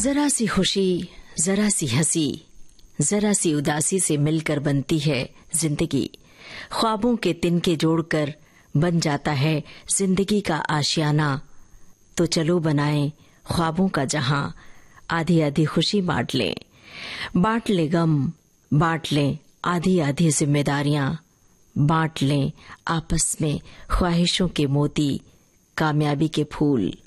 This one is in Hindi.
जरा सी खुशी, जरा सी हंसी, जरा सी उदासी से मिलकर बनती है जिंदगी। ख्वाबों के तिनके जोड़कर बन जाता है जिंदगी का आशियाना। तो चलो बनाएं ख्वाबों का जहां, आधी आधी खुशी बांट लें गम, बांट लें आधी आधी जिम्मेदारियां, बांट लें आपस में ख्वाहिशों के मोती, कामयाबी के फूल।